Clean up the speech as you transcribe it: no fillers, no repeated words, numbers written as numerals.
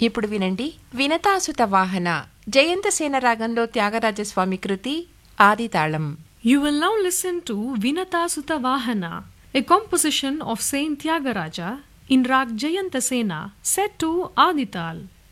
ఇప్పుడు వినండి వినతాసుత వాహన జయంతసేన రాగంలో త్యాగరాజస్వామి కృతి ఆదితాళం. You will now listen to Vinatasutta Vahana, a composition of Saint Tyagaraja in Rag Jayantasena, set to Adital.